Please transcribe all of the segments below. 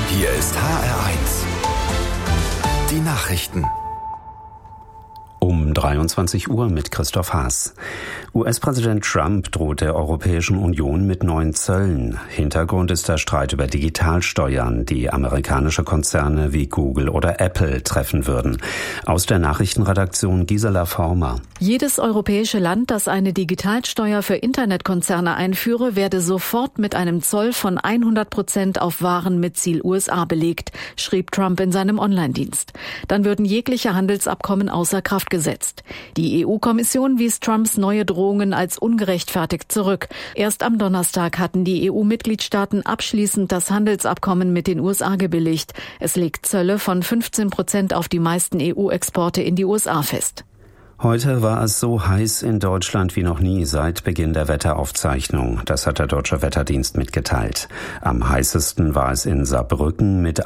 Hier ist HR1. Die Nachrichten. Um 23 Uhr mit Christoph Haas. US-Präsident Trump droht der Europäischen Union mit neuen Zöllen. Hintergrund ist der Streit über Digitalsteuern, die amerikanische Konzerne wie Google oder Apple treffen würden. Aus der Nachrichtenredaktion Gisela Former. Jedes europäische Land, das eine Digitalsteuer für Internetkonzerne einführe, werde sofort mit einem Zoll von 100% auf Waren mit Ziel USA belegt, schrieb Trump in seinem Online-Dienst. Dann würden jegliche Handelsabkommen außer Kraft gesetzt. Die EU-Kommission wies Trumps neue Drohungen als ungerechtfertigt zurück. Erst am Donnerstag hatten die EU-Mitgliedstaaten abschließend das Handelsabkommen mit den USA gebilligt. Es legt Zölle von 15% auf die meisten EU-Exporte in die USA fest. Heute war es so heiß in Deutschland wie noch nie seit Beginn der Wetteraufzeichnung. Das hat der Deutsche Wetterdienst mitgeteilt. Am heißesten war es in Saarbrücken mit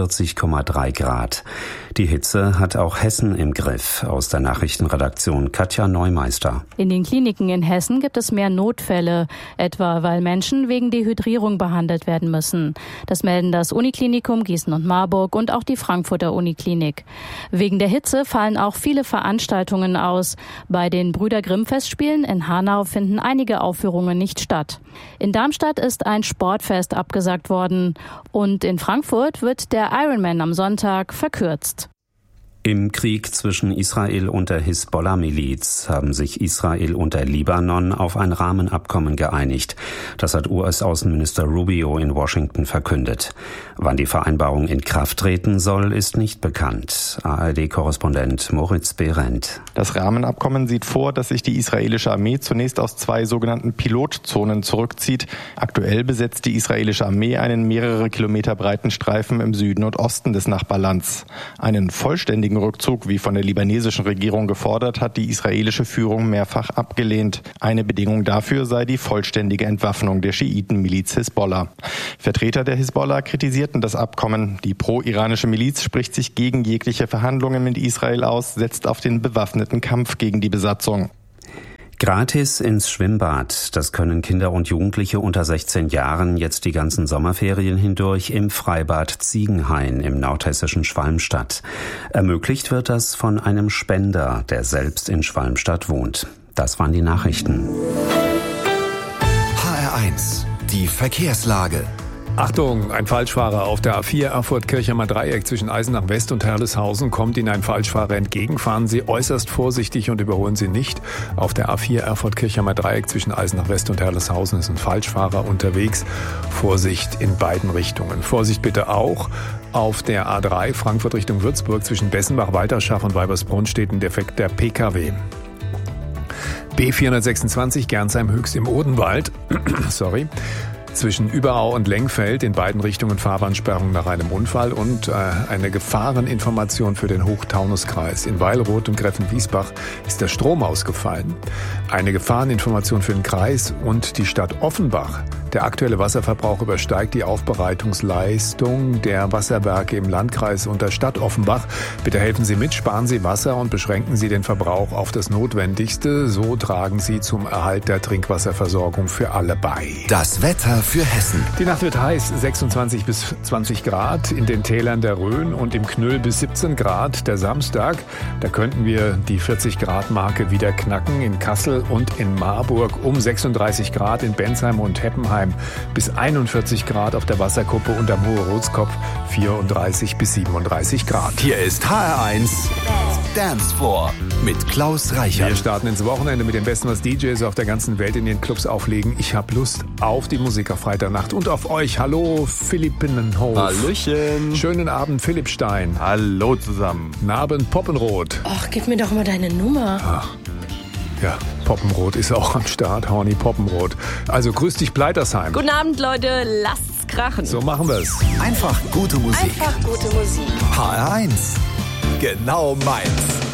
41,3 Grad. Die Hitze hat auch Hessen im Griff. Aus der Nachrichtenredaktion Katja Neumeister. In den Kliniken in Hessen gibt es mehr Notfälle, etwa weil Menschen wegen Dehydrierung behandelt werden müssen. Das melden das Uniklinikum Gießen und Marburg und auch die Frankfurter Uniklinik. Wegen der Hitze fallen auch viele Veranstaltungen aus. Bei den Brüder Grimm Festspielen in Hanau finden einige Aufführungen nicht statt. In Darmstadt ist ein Sportfest abgesagt worden und in Frankfurt wird der Ironman am Sonntag verkürzt. Im Krieg zwischen Israel und der Hisbollah-Miliz haben sich Israel und der Libanon auf ein Rahmenabkommen geeinigt. Das hat US-Außenminister Rubio in Washington verkündet. Wann die Vereinbarung in Kraft treten soll, ist nicht bekannt. ARD-Korrespondent Moritz Behrendt. Das Rahmenabkommen sieht vor, dass sich die israelische Armee zunächst aus 2 sogenannten Pilotzonen zurückzieht. Aktuell besetzt die israelische Armee einen mehrere Kilometer breiten Streifen im Süden und Osten des Nachbarlands. Einen vollständigen Rückzug, wie von der libanesischen Regierung gefordert, hat die israelische Führung mehrfach abgelehnt. Eine Bedingung dafür sei die vollständige Entwaffnung der Schiitenmiliz Hisbollah. Vertreter der Hisbollah kritisierten das Abkommen. Die pro-iranische Miliz spricht sich gegen jegliche Verhandlungen mit Israel aus, setzt auf den bewaffneten Kampf gegen die Besatzung. Gratis ins Schwimmbad. Das können Kinder und Jugendliche unter 16 Jahren jetzt die ganzen Sommerferien hindurch im Freibad Ziegenhain im nordhessischen Schwalmstadt. Ermöglicht wird das von einem Spender, der selbst in Schwalmstadt wohnt. Das waren die Nachrichten. HR1, die Verkehrslage. Achtung, ein Falschfahrer auf der A4 Erfurt-Kirchheimer Dreieck zwischen Eisenach West und Herleshausen kommt Ihnen ein Falschfahrer entgegen. Fahren Sie äußerst vorsichtig und überholen Sie nicht. Auf der A4 Erfurt-Kirchheimer Dreieck zwischen Eisenach West und Herleshausen ist ein Falschfahrer unterwegs. Vorsicht in beiden Richtungen. Vorsicht bitte auch auf der A3 Frankfurt Richtung Würzburg zwischen Bessenbach, Walterschaft und Weibersbrunn steht ein defekter PKW. B426 Gernsheim Höchst im Odenwald. Zwischen Überau und Lengfeld in beiden Richtungen Fahrbahnsperrung nach einem Unfall und eine Gefahreninformation für den Hochtaunuskreis. In Weilroth und Gräfenwiesbach ist der Strom ausgefallen. Eine Gefahreninformation für den Kreis und die Stadt Offenbach. Der aktuelle Wasserverbrauch übersteigt die Aufbereitungsleistung der Wasserwerke im Landkreis und der Stadt Offenbach. Bitte helfen Sie mit, sparen Sie Wasser und beschränken Sie den Verbrauch auf das Notwendigste. So tragen Sie zum Erhalt der Trinkwasserversorgung für alle bei. Das Wetter für Hessen. Die Nacht wird heiß, 26 bis 20 Grad in den Tälern der Rhön und im Knüll bis 17 Grad. Der Samstag, da könnten wir die 40-Grad-Marke wieder knacken in Kassel und in Marburg. Um 36 Grad in Bensheim und Heppenheim. Bis 41 Grad auf der Wasserkuppe und am Hohe-Rotskopf 34 bis 37 Grad. Hier ist HR1 Dance Floor mit Klaus Reichert. Wir starten ins Wochenende mit dem Besten, was DJs auf der ganzen Welt in den Clubs auflegen. Ich habe Lust auf die Musik auf Freitagnacht und auf euch. Hallo Philippinnenhof. Hallöchen. Schönen Abend Philipp Stein. Hallo zusammen. Abend Poppenrot. Ach, gib mir doch mal deine Nummer. Ach. Ja, Poppenrot ist auch am Start, Horny Poppenrot. Also grüß dich, Pleitersheim. Guten Abend, Leute, lasst's krachen. So machen wir's. Einfach gute Musik. Einfach gute Musik. HR1, genau meins.